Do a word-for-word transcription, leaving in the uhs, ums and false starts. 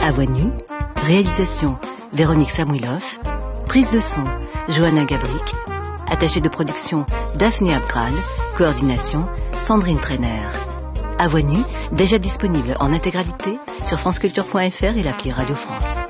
À voix nue, réalisation Véronique Samuilov, prise de son Johanna Gabrick, attachée de production Daphné Abgral, coordination Sandrine Trainer. À voix nue, déjà disponible en intégralité sur franceculture point f r et l'appli Radio France.